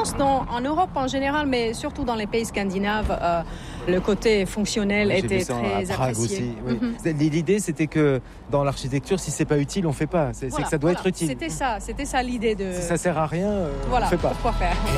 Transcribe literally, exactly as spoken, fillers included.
pense dans, en Europe en général, mais surtout dans les pays scandinaves, euh, le côté fonctionnel Oui, était vu ça très à Prague apprécié. aussi. Oui. Mm-hmm. L'idée, c'était que dans l'architecture, si c'est pas utile, on fait pas. C'est, Voilà, c'est que ça doit voilà. être utile. C'était ça, c'était ça l'idée de. Si ça sert à rien, euh, voilà, on fait pas. Pourquoi faire?